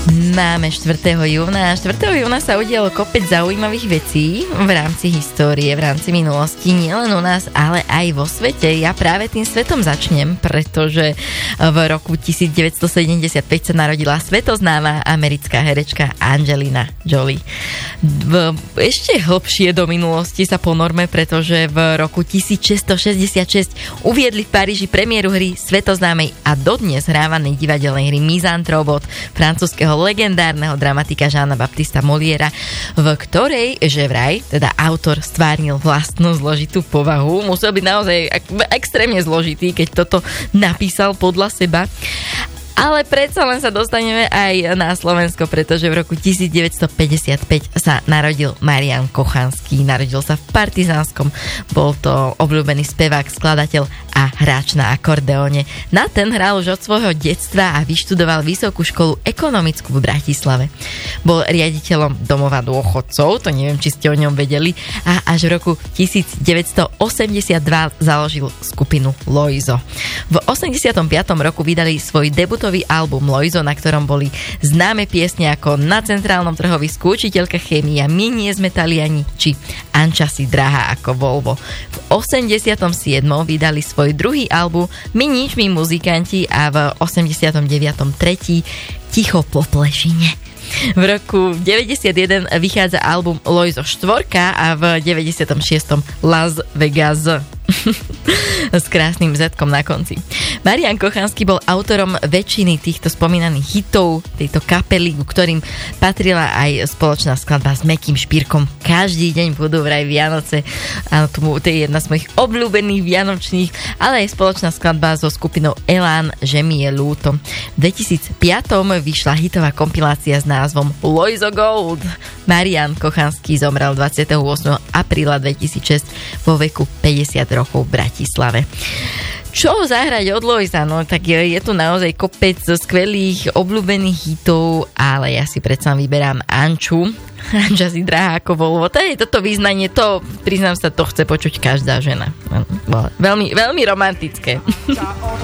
Máme 4. júna. 4. júna sa udialo kopec zaujímavých vecí v rámci histórie, v rámci minulosti, nielen u nás, ale aj vo svete. Ja práve tým svetom začnem, pretože v roku 1975 sa narodila svetoznáma americká herečka Angelina Jolie. Ešte hlbšie do minulosti sa ponorme, pretože v roku 1666 uviedli v Paríži premiéru hry svetoznámej a dodnes hrávanej divadelnej hry Mizantrop od francúzskeho legendárneho dramatika Jeana Baptista Moliéra, v ktorej, že vraj, teda autor stvárnil vlastnú zložitú povahu. Musel byť naozaj extrémne zložitý, keď toto napísal podľa seba. Ale predsa len sa dostaneme aj na Slovensko, pretože v roku 1955 sa narodil Marián Kochanský. Narodil sa v Partizánskom. Bol to obľúbený spevák, skladateľ a hráč na akordeóne. Na ten hral už od svojho detstva a vyštudoval Vysokú školu ekonomickú v Bratislave. Bol riaditeľom domova dôchodcov, to neviem, či ste o ňom vedeli, a až v roku 1982 založil skupinu Loizo. V 85. roku vydali svoj debutový album Loizo, na ktorom boli známe piesne ako Na centrálnom trhovisku, Učiteľka chémia, My nie sme Taliani či Anča si drahá ako Volvo. V 87. vydali svoj druhý album My nič, my muzikanti a v 89. tretí Ticho po plešine. V roku 91 vychádza album Loizo 4 a v 96. Las Vegas s krásnym Z-kom na konci. Marián Kochanský bol autorom väčšiny týchto spomínaných hitov tejto kapely, ku ktorým patrila aj spoločná skladba s Mäkkým Špírkom Každý deň budú vraj Vianoce. Áno, to je jedna z mojich obľúbených vianočných, ale aj spoločná skladba so skupinou Elán, Že mi je ľúto. V 2005 vyšla hitová kompilácia s názvom Loizo Gold. Marián Kochanský zomrel 28. apríla 2006 vo veku 50 rokov v Bratislave. Čo zahrať od Loisa? No tak je tu naozaj kopec skvelých, obľúbených hitov, ale ja si predsa vyberám Anču. Anča si drahá ako Volvo. Toto význanie, to, priznám sa, to chce počuť každá žena. Veľmi, veľmi romantické.